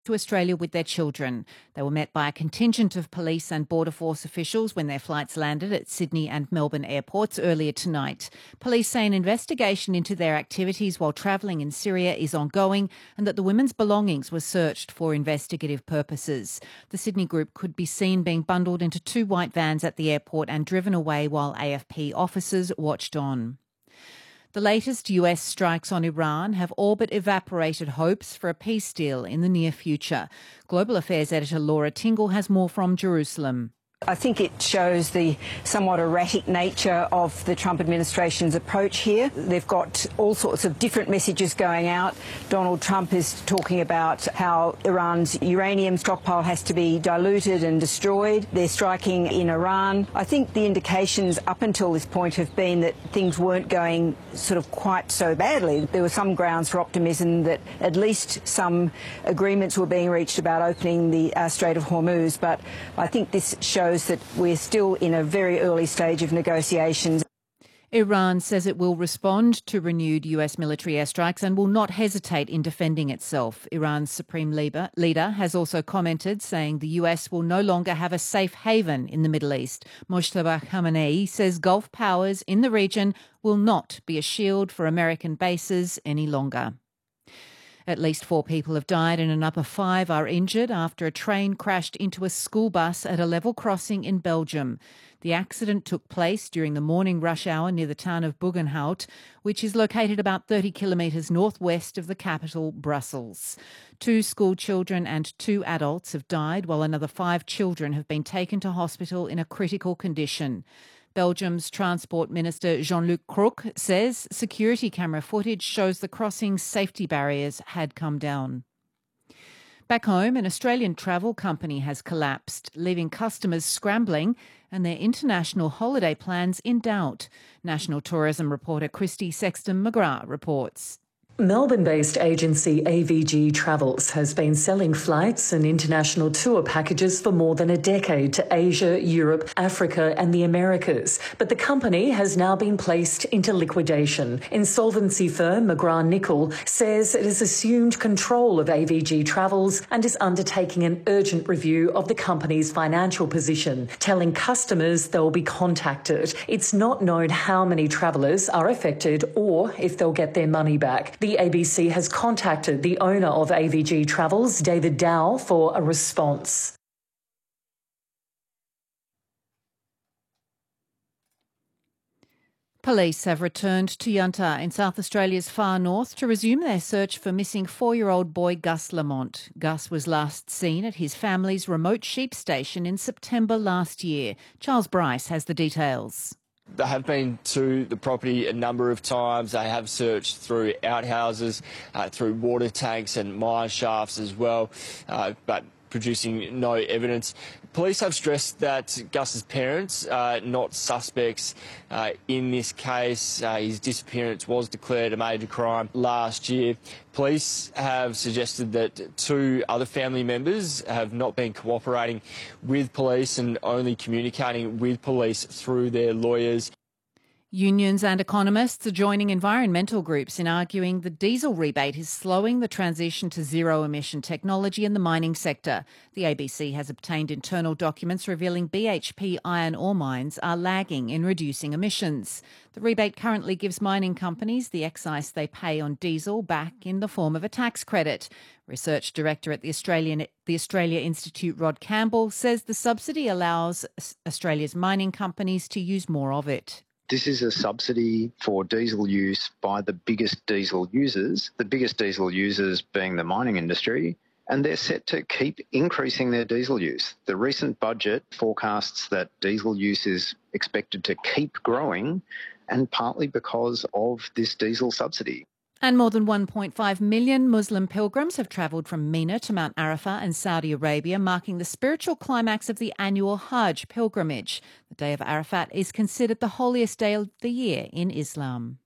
to Australia with their children. They were met by a contingent of police and Border Force officials when their flights landed at Sydney and Melbourne airports earlier tonight. Police say an investigation into their activities while travelling in Syria is ongoing and that the women's belongings were searched for investigative purposes. The Sydney group could be seen being bundled into 2 white vans at the airport and driven away while AFP officers watched on. The latest US strikes on Iran have all but evaporated hopes for a peace deal in the near future. Global Affairs editor Laura Tingle has more from Jerusalem. I think it shows the somewhat erratic nature of the Trump administration's approach here. They've got all sorts of different messages going out. Donald Trump is talking about how Iran's uranium stockpile has to be diluted and destroyed. They're striking in Iran. I think the indications up until this point have been that things weren't going sort of quite so badly. There were some grounds for optimism that at least some agreements were being reached about opening the Strait of Hormuz, but I think this shows that we're still in a very early stage of negotiations. Iran says it will respond to renewed US military airstrikes and will not hesitate in defending itself. Iran's supreme leader has also commented, saying the US will no longer have a safe haven in the Middle East. Mojtaba Khamenei says Gulf powers in the region will not be a shield for American bases any longer. At least 4 people have died and another 5 are injured after a train crashed into a school bus at a level crossing in Belgium. The accident took place during the morning rush hour near the town of Buggenhout, which is located about 30 kilometres northwest of the capital, Brussels. 2 school children and 2 adults have died, while another 5 children have been taken to hospital in a critical condition. Belgium's Transport Minister Jean-Luc Cruc says security camera footage shows the crossing's safety barriers had come down. Back home, an Australian travel company has collapsed, leaving customers scrambling and their international holiday plans in doubt. National Tourism reporter Christy Sexton-McGrath reports. Melbourne-based agency AVG Travels has been selling flights and international tour packages for more than a decade to Asia, Europe, Africa and the Americas. But the company has now been placed into liquidation. Insolvency firm McGrath Nicol says it has assumed control of AVG Travels and is undertaking an urgent review of the company's financial position, telling customers they'll be contacted. It's not known how many travellers are affected or if they'll get their money back. The ABC has contacted the owner of AVG Travels, David Dow, for a response. Police have returned to Yunta in South Australia's far north to resume their search for missing 4-year-old boy Gus Lamont. Gus was last seen at his family's remote sheep station in September last year. Charles Bryce has the details. They have been to the property a number of times. They have searched through outhouses, through water tanks and mine shafts as well, but producing no evidence. Police have stressed that Gus's parents are not suspects in this case. His disappearance was declared a major crime last year. Police have suggested that 2 other family members have not been cooperating with police and only communicating with police through their lawyers. Unions and economists are joining environmental groups in arguing the diesel rebate is slowing the transition to zero-emission technology in the mining sector. The ABC has obtained internal documents revealing BHP iron ore mines are lagging in reducing emissions. The rebate currently gives mining companies the excise they pay on diesel back in the form of a tax credit. Research Director at the Australia Institute, Rod Campbell, says the subsidy allows Australia's mining companies to use more of it. This is a subsidy for diesel use by the biggest diesel users being the mining industry, and they're set to keep increasing their diesel use. The recent budget forecasts that diesel use is expected to keep growing, and partly because of this diesel subsidy. And more than 1.5 million Muslim pilgrims have travelled from Mina to Mount Arafah in Saudi Arabia, marking the spiritual climax of the annual Hajj pilgrimage. The Day of Arafat is considered the holiest day of the year in Islam.